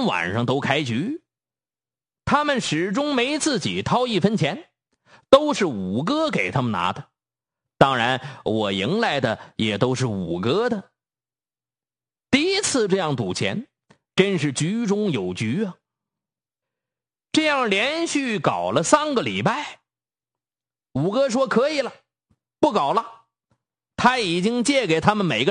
天晚上都开局。他们始终没自己掏一分钱，都是五哥给他们拿的。当然，我赢来的也都是五哥的。第一次这样赌钱，真是局中有局啊。这样连续搞了3个礼拜，五哥说可以了，不搞了。他已经借给他们每个